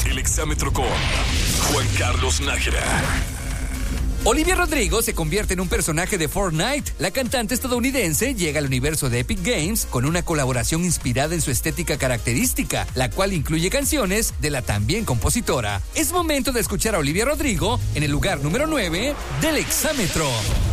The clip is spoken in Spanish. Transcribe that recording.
El exámetro con Juan Carlos Nájera. Olivia Rodrigo se convierte en un personaje de Fortnite. La cantante estadounidense llega al universo de Epic Games con una colaboración inspirada en su estética característica, la cual incluye canciones de la también compositora. Es momento de escuchar a Olivia Rodrigo en el lugar número 9 del exámetro.